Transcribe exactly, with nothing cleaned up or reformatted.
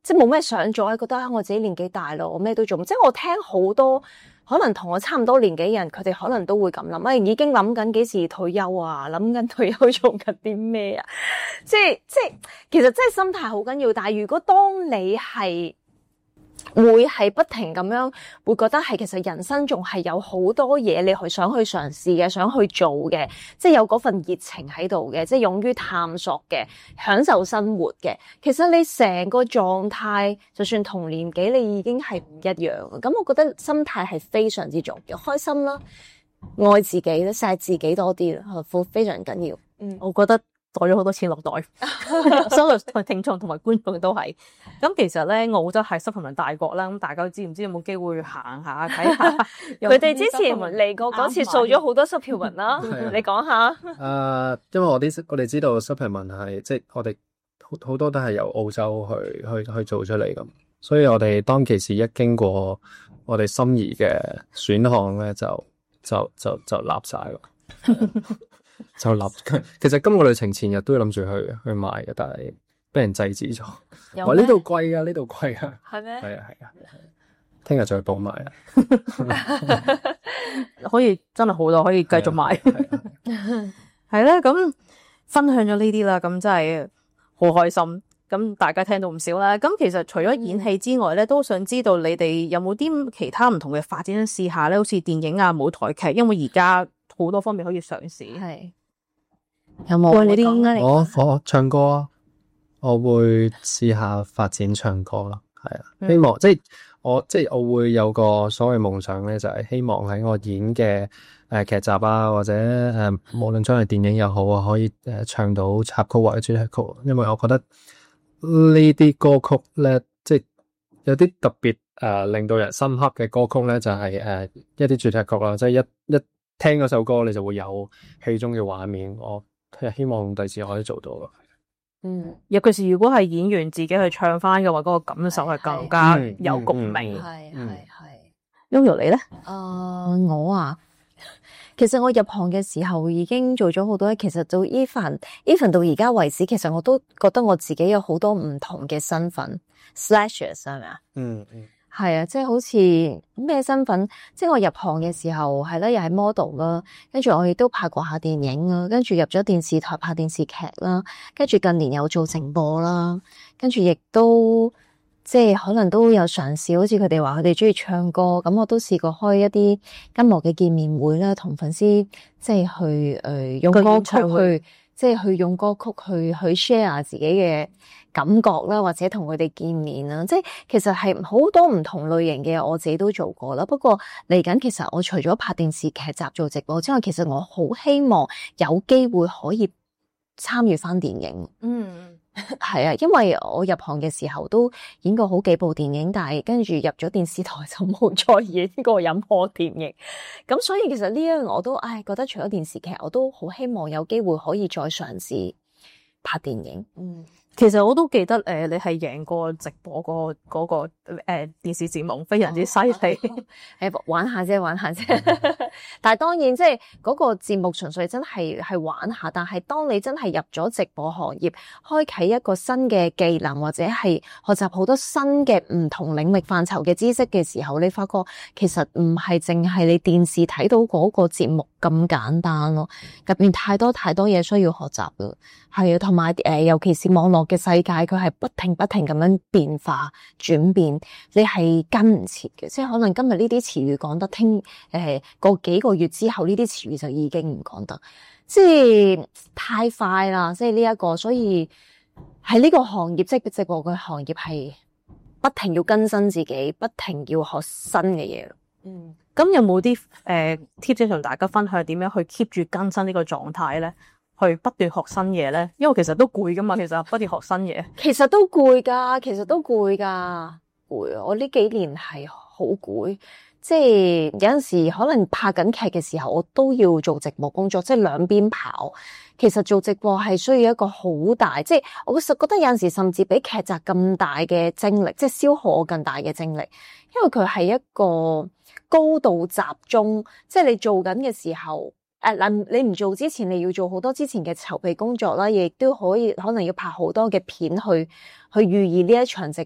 即係冇咩想做，覺得啊我自己年紀大咯，我咩都做唔，即係我聽好多可能同我差唔多年紀嘅人，佢哋可能都會咁諗，啊已經諗緊幾時退休啊，諗緊退休做緊啲咩啊，即係即係其實真係心態好緊要。但係如果當你係會係不停咁樣，會覺得係其實人生仲係有好多嘢你去想去嘗試嘅，想去做嘅，即係有嗰份熱情喺度嘅，即係勇於探索嘅，享受生活嘅。其實你成個狀態，就算同年紀，你已經係唔一樣。咁我覺得心態係非常之重要，開心啦，愛自己咧，錫自己多啲啦，非常緊要。 嗯，我覺得。袋咗好多錢落袋，所有聽眾同埋觀眾都係。咁其實咧，澳洲係 supplement 大國啦。咁大家知唔知有冇機會行下睇下？ 佢哋之前嚟過嗰次掃咗好多 supplement 啦，你講下。 誒、呃，因為我啲我哋知道 supplement 係即係我哋好好多都係由澳洲去去去做出嚟咁，所以我哋當其時一經過我哋心儀嘅選項咧，就就就就立晒咯。就立，其實今個旅程前日都要諗住去去買嘅，但係俾人制止咗。話呢度貴啊，呢度貴啊，係咩？係啊係啊，聽日再去補買啊。 可以真係好多，可以繼續買。係咧，咁分享咗呢啲啦，咁真係好開心。咁大家聽到唔少啦。咁其實除咗演戲之外咧，都想知道你哋有冇啲其他唔同嘅發展試下咧？好似電影啊、舞台劇，因為而家好多方面可以嘗試。 係。有冇？喂，你啲啱嚟。 我我唱歌啊，我會試下發展唱歌啦，係啊，希望、嗯、即係我即係我會有個所謂夢想咧，就係、是、希望喺我演嘅誒劇集啊，或者誒、呃、無論將來電影又好啊，可以誒、呃、唱到插曲或者主題曲，因為我覺得呢啲歌曲咧，即係有啲特別誒、呃、令到人深刻嘅歌曲咧，就係、是、誒、呃、一啲主題曲啦，即係一一聽嗰首歌，你就會有戲中嘅畫面，我。希望第時可以做到咯。 嗯，尤其是如果係演員自己去唱翻嘅話，嗰、那個感受係更加有共鳴。 係係係。 Yoyo 你咧？ 誒、呃，我啊，其實我入行嘅時候已經做咗好多。其實到 even even 到而家為止，其實我都覺得我自己有好多唔同嘅身份 slashers 係咪啊？嗯嗯。係啊，即係好似咩身份，即係我入行嘅時候係啦，又係 model 啦，跟住我亦都拍過下電影啦，跟住入咗電視台拍電視劇啦，跟住近年有做直播啦，跟住亦都即係可能都有嘗試，好似佢哋話佢哋中意唱歌，咁我都試過開一啲音樂嘅見面會啦，同粉絲即係去誒、呃、用歌曲去。即係去用歌曲去去 share 自己嘅感覺啦，或者同佢哋見面啦。即係其實係好多唔同類型嘅，我自己都做過啦。不過嚟緊，其實我除咗拍電視劇集做直播之外，其實我好希望有機會可以參與翻電影。嗯。係啊，因為我入行嘅時候都演過好幾部電影，但係跟住入咗電視台就冇再演過任何電影。咁所以其實呢一樣我都唉覺得除咗電視劇，我都好希望有機會可以再嘗試拍電影。嗯。 其實我都記得誒、呃，你係贏過直播、嗰個嗰、嗰個誒、呃、電視節目，非常之犀利。誒、 哦，玩下啫，玩下啫。但係當然即係嗰個節目純粹真係係玩下，但係當你真係入咗直播行業，開啟一個新嘅技能，或者係學習好多新嘅唔同領域範疇嘅知識嘅時候，你發覺其實唔係淨係你電視睇到嗰個節目咁簡單咯，入邊太多太多嘢需要學習噶。係啊，同埋誒，尤其是網絡嘅世界，佢係不停不停咁樣變化轉變，你係跟唔切嘅。即係可能今日呢啲詞語講得，聽誒過幾個月之後呢啲詞語就已經唔講得，即係太快啦。即係呢一個，所以喺呢個行業，即係直播嘅行業係不停要更新自己，不停要學新嘅嘢。 嗯，咁有冇啲誒 tips 同大家分享點樣去 keep 住更新呢個狀態咧？去不斷學新嘢咧，因為其實都攰噶嘛，其實不斷學新嘢， 其實都攰噶，其實都攰噶，攰啊！我呢幾年係好攰，即係有陣時可能拍緊劇嘅時候，我都要做直播工作，即係兩邊跑。其實做直播係需要一個好大，即係我實覺得有陣時甚至比劇集咁大嘅精力，即係消耗我更大嘅精力，因為佢係一個高度集中，即係你做緊嘅時候。誒，嗱，你唔做之前，你要做好多之前嘅籌備工作啦，亦都可以可能要拍好多嘅片去去預擬呢一場直